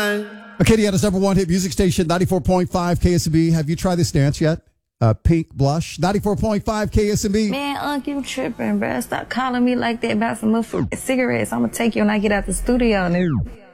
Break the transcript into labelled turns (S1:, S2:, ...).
S1: Acadiana's #1 hit music station, 94.5 KSB. Have you tried this dance yet? Pink Blush, 94.5 KSB.
S2: Man, you tripping, bruh. Stop calling me like that about some motherfucking cigarettes. I'm gonna take you when I get out the studio, nigga.